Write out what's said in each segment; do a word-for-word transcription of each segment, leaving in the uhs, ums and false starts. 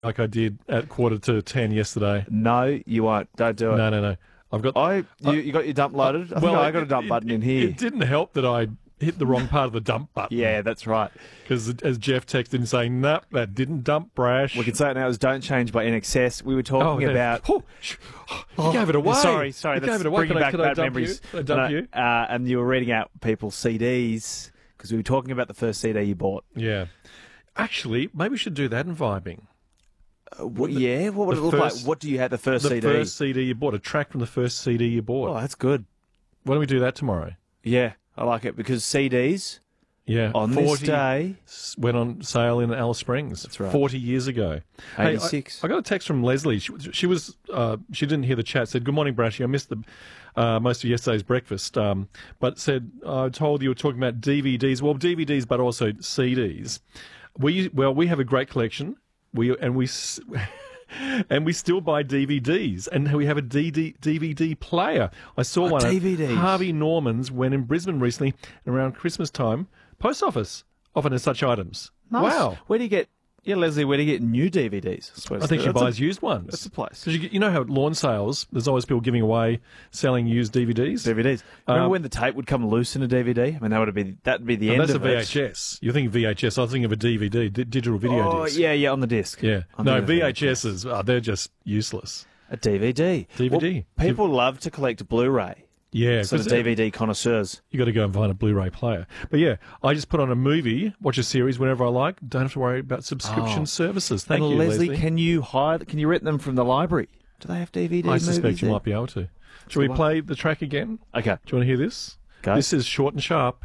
like I did at quarter to ten yesterday. No, you won't. Don't do it. No, no, no. I've got. I you, you got your dump loaded. I think well, I got a dump it, button it, in here. It didn't help that I hit the wrong part of the dump button. Yeah, that's right. Because as Jeff texted and saying, "Nope, that didn't dump, Brash." We can say it now as "Don't Change" by N X S. We were talking oh, about. Oh, you gave it away. Sorry, sorry. You that's gave it away. Bringing Can I, back can I bad dump memories. you? Can I dump and, you? Uh, and you were reading out people's C Ds because we were talking about the first C D you bought. Yeah. Actually, maybe we should do that in vibing. Uh, what, yeah, what would it look first, like? What do you have the first the C D? The first C D you bought, a track from the first C D you bought. Oh, that's good. Why don't we do that tomorrow? Yeah, I like it because C Ds yeah, on forty this day went on sale in Alice Springs. That's right. forty years ago. eighty-six. Hey, I, I got a text from Leslie. She, she was uh, she didn't hear the chat. Said, "Good morning, Brashy. I missed the uh, most of yesterday's breakfast." Um, but said, "I told you were talking about D V Ds. Well, D V Ds, but also C Ds. We well, we have a great collection. We and we." And we still buy D V Ds, and we have a D D, D V D player. I saw oh, one D V Ds. at Harvey Norman's when in Brisbane recently, around Christmas time. Post office often has such items. Nice. Wow. Where do you get, yeah, Leslie, where do you get new D V Ds? I, suppose I think she that's buys a, used ones. That's the place. Because you, you know how at lawn sales, there's always people giving away, selling used D V Ds? D V Ds. Remember Um, when the tape would come loose in a D V D? I mean, that would be that'd be the And end that's a of V it. H S. You're thinking V H S. I was thinking of a D V D, di- digital video Oh, disc. yeah, yeah, on the disc. Yeah. I'm No, thinking of V H Ss, oh, they're just useless. A D V D. D V D. Well, people love to collect Blu-ray. Yeah. Sort of 'cause D V D connoisseurs. you got to go and find a Blu-ray player. But yeah, I just put on a movie, watch a series whenever I like. Don't have to worry about subscription Oh. services. Thank and you, Leslie, Leslie. can you hire? Can you rent them from the library? Do they have D V D I movies suspect you there? might be able to. Shall we what? play the track again? Okay. Do you want to hear this? Go. This is short and sharp.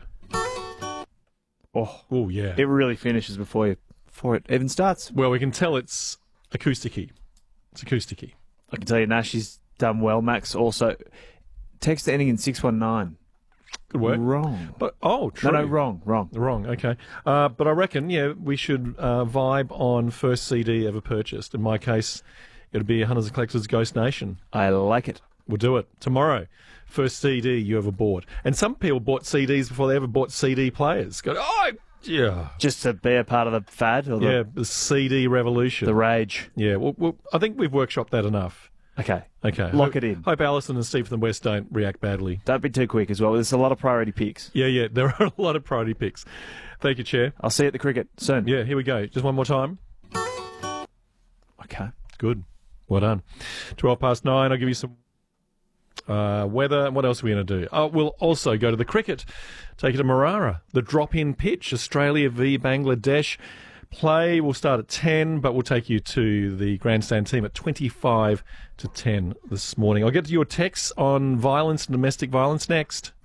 Oh, Oh, yeah. it really finishes before you, before it even starts. Well, we can tell it's acousticy. It's acousticy. I can tell you, Nashy's done well. Max also text ending in six one nine. Good work. Wrong. But oh, true. No, no, wrong, wrong. Wrong. Okay. Uh, but I reckon, yeah, we should uh, vibe on first C D ever purchased. In my case, it'll be Hunters and Collectors Ghost Nation. I like it. We'll do it tomorrow. First C D you ever bought. And some people bought C Ds before they ever bought C D players. Go, oh, yeah. Just to be a part of the fad or the, Yeah, the C D revolution. the rage. Yeah, well, well, I think we've workshopped that enough. Okay. Okay. Lock hope, it in. Hope Alison and Steve from the West don't react badly. Don't be too quick as well. There's a lot of priority picks. Yeah, yeah, there are a lot of priority picks. Thank you, Chair. I'll see you at the cricket soon. Yeah, here we go. Just one more time. Okay. Good. Well done. twelve past nine, I'll give you some uh, weather. What else are we going to do? Oh, we'll also go to the cricket. Take it to Marara. The drop-in pitch, Australia v Bangladesh. Play will start at ten, but we'll take you to the grandstand team at twenty-five to ten this morning. I'll get to your texts on violence and domestic violence next.